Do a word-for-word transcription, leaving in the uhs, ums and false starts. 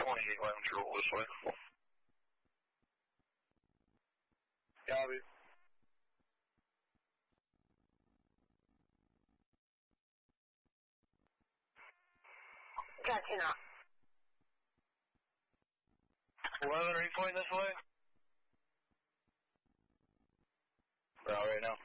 twenty-eight Lemons roll this way. Copy. Catching up. eleven, are you pointing this way? We're out right now.